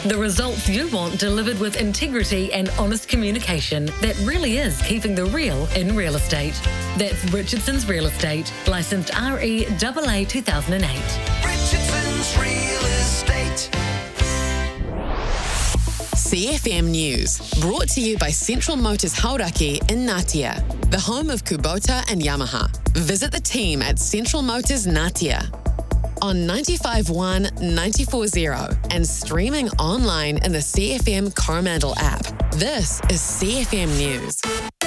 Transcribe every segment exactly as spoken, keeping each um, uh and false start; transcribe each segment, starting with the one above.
The results you want delivered with integrity and honest communication that really is keeping the real in real estate. That's Richardson's Real Estate, licensed R E A A two thousand eight. Richardson's Real Estate. C F M News, brought to you by Central Motors Hauraki in Ngatea, the home of Kubota and Yamaha. Visit the team at Central Motors Ngatea on ninety-five point one, ninety-four point zero and streaming online in the C F M Coromandel app. This is C F M News.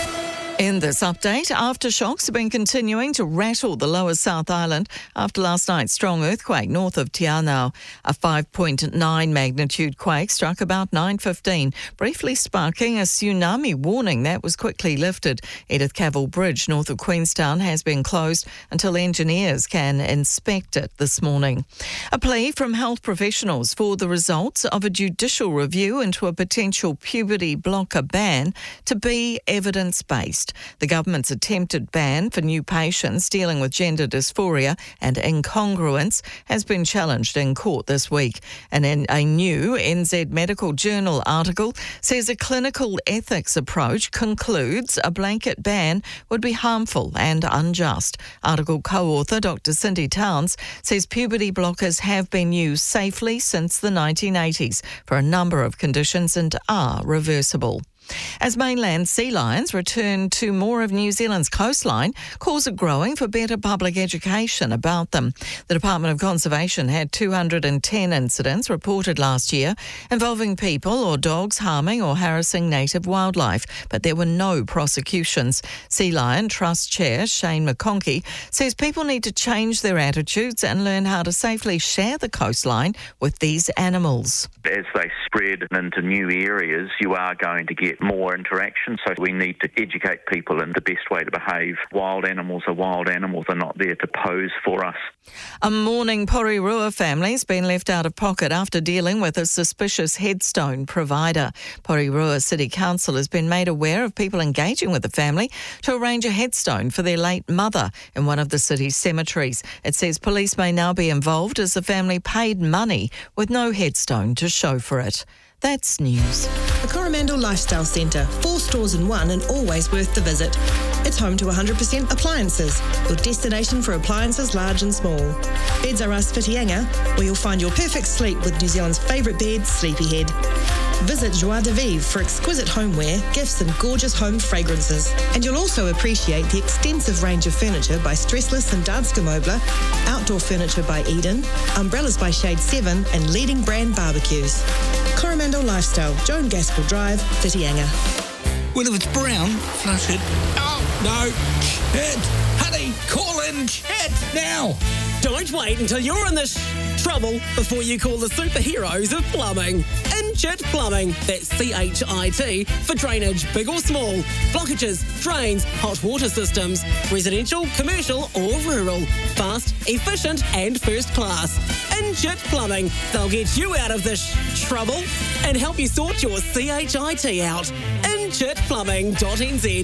In this update, aftershocks have been continuing to rattle the lower South Island after last night's strong earthquake north of Te Anau. A five point nine magnitude quake struck about nine fifteen, briefly sparking a tsunami warning that was quickly lifted. Edith Cavell Bridge north of Queenstown has been closed until engineers can inspect it this morning. A plea from health professionals for the results of a judicial review into a potential puberty blocker ban to be evidence-based. The government's attempted ban for new patients dealing with gender dysphoria and incongruence has been challenged in court this week. And in a new N Z Medical Journal article says a clinical ethics approach concludes a blanket ban would be harmful and unjust. Article co-author Doctor Cindy Towns says puberty blockers have been used safely since the nineteen eighties for a number of conditions and are reversible. As mainland sea lions return to more of New Zealand's coastline, calls are growing for better public education about them. The Department of Conservation had two hundred ten incidents reported last year involving people or dogs harming or harassing native wildlife, but there were no prosecutions. Sea Lion Trust Chair Shane McConkey says people need to change their attitudes and learn how to safely share the coastline with these animals. As they spread into new areas, you are going to get more interaction, so we need to educate people in the best way to behave. Wild animals are wild animals, are not there to pose for us. A mourning Porirua family's been left out of pocket after dealing with a suspicious headstone provider. Porirua City Council has been made aware of people engaging with the family to arrange a headstone for their late mother in one of the city's cemeteries. It says police may now be involved as the family paid money with no headstone to show for it. That's news. The Coromandel Lifestyle Centre, four stores in one and always worth the visit. It's home to one hundred percent appliances, your destination for appliances large and small. Beds R Us Whitianga, where you'll find your perfect sleep with New Zealand's favourite bed, Sleepyhead. Visit Joie de Vivre for exquisite homeware, gifts and gorgeous home fragrances. And you'll also appreciate the extensive range of furniture by Stressless and Danske Möbler, outdoor furniture by Eden, umbrellas by Shade seven and leading brand barbecues. Coromandel Lifestyle, Joan Gaskell Drive, Whitianga. Well, if it's brown, flush it. Oh, no. Chet! Honey, call in Chet now! Don't wait until you're in this trouble before you call the superheroes of plumbing. Inchit Plumbing, that's C H I T, for drainage, big or small, blockages, drains, hot water systems, residential, commercial or rural. Fast, efficient and first class. Inchit Plumbing, they'll get you out of this trouble and help you sort your C H I T out. inchit plumbing dot n z.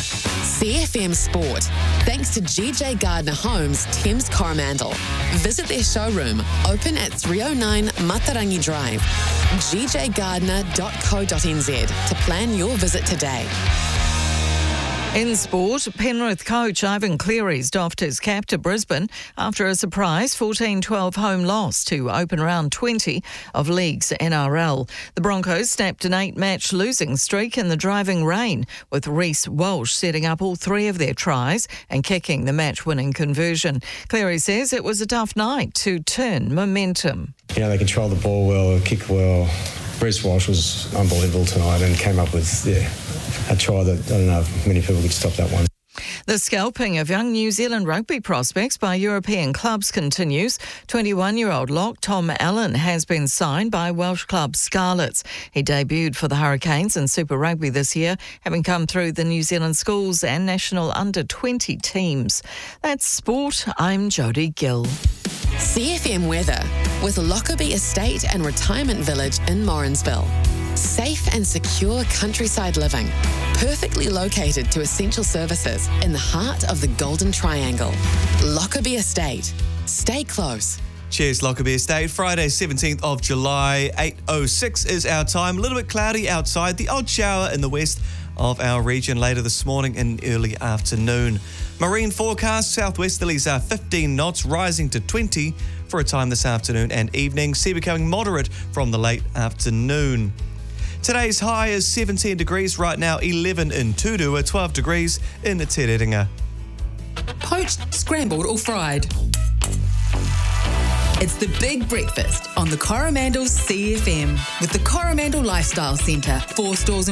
C F M Sport, thanks to G J Gardner Homes, Thames Coromandel. Visit their showroom, open at three oh nine Matarangi Drive, g j gardner dot co dot n z to plan your visit today. In sport, Penrith coach Ivan Cleary's doffed his cap to Brisbane after a surprise fourteen twelve home loss to open round twenty of League's N R L. The Broncos snapped an eight-match losing streak in the driving rain, with Reece Walsh setting up all three of their tries and kicking the match-winning conversion. Cleary says it was a tough night to turn momentum. You know, they controlled the ball well, kick well. Reece Walsh was unbelievable tonight and came up with, yeah, a try that I don't know if many people could stop that one. The scalping of young New Zealand rugby prospects by European clubs continues. twenty-one-year-old lock Tom Allen has been signed by Welsh club Scarlets. He debuted for the Hurricanes in Super Rugby this year, having come through the New Zealand schools and national under twenty teams. That's sport. I'm Jodie Gill. C F M weather with Lockerbie Estate and Retirement Village in Morrinsville. Safe and secure countryside living, perfectly located to essential services in the heart of the Golden Triangle. Lockerbie Estate. Stay close. Cheers, Lockerbie Estate. Friday, seventeenth of July, eight oh six is our time. A little bit cloudy outside. The odd shower in the west of our region later this morning and early afternoon. Marine forecast, southwesterlies are fifteen knots, rising to twenty for a time this afternoon and evening. Sea becoming moderate from the late afternoon. Today's high is seventeen degrees, right now eleven in Tudua, twelve degrees in Te Rerenga. Poached, scrambled or fried. It's the Big Breakfast on the Coromandel C F M with the Coromandel Lifestyle Centre. Four stores in